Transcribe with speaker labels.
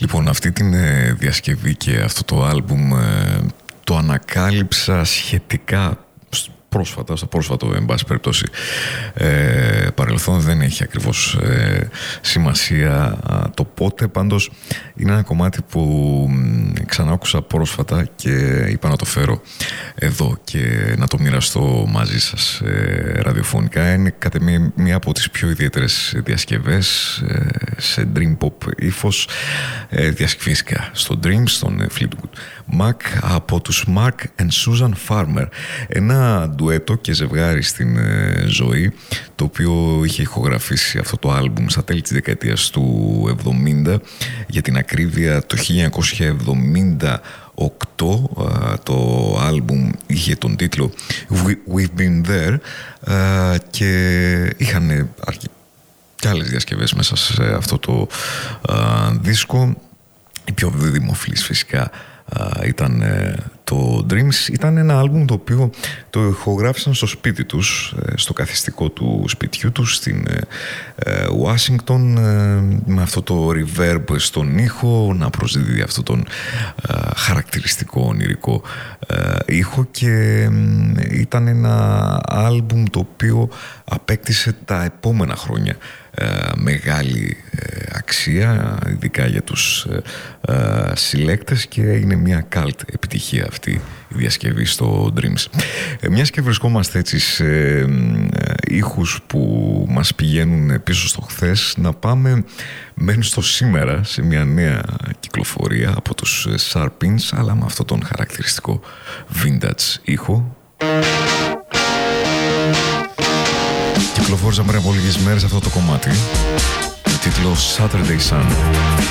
Speaker 1: Λοιπόν, αυτή την διασκευή και αυτό το άλμπουμ το ανακάλυψα σχετικά πρόσφατα, στο πρόσφατο εν πάση περιπτώσει παρελθόν, δεν έχει ακριβώς σημασία το πότε, πάντως είναι ένα κομμάτι που ξανάκουσα πρόσφατα και είπα να το φέρω εδώ και να το μοιραστώ μαζί σας ραδιοφωνικά. Είναι κατά μία από τις πιο ιδιαίτερες διασκευές σε dream pop ύφος, διασκευίστηκα στο Dreams, στον Fleetwood Mac από τους Mark and Susan Farmer, ένα ντουέτο και ζευγάρι στην ζωή, το οποίο είχε ηχογραφήσει αυτό το άλμπουμ στα τέλη της δεκαετίας του 70, για την ακρίβεια το 1978. Το άλμπουμ είχε τον τίτλο We've Been There και είχαν και άλλες διασκευές μέσα σε αυτό το δίσκο. Η πιο δημοφιλής φυσικά ήταν το Dreams. Ήταν ένα άλμπουμ το οποίο το ηχογράφησαν στο σπίτι τους, στο καθιστικό του σπιτιού τους στην Ουάσιγκτον, με αυτό το reverb στον ήχο να προσδίδει αυτό τον χαρακτηριστικό ονειρικό ήχο, και ήταν ένα άλμπουμ το οποίο απέκτησε τα επόμενα χρόνια μεγάλη αξία, ειδικά για τους συλλέκτες, και είναι μια cult επιτυχία αυτή η διασκευή στο Dreams. Μιας και βρισκόμαστε έτσι σε ήχους που μας πηγαίνουν πίσω στο χθες, να πάμε μένουν στο σήμερα σε μια νέα κυκλοφορία από τους Sharpins, αλλά με αυτό τον χαρακτηριστικό vintage ήχο. Κυκλοφόρησα πριν από λίγες μέρες αυτό το κομμάτι, με τίτλο Saturday Sun.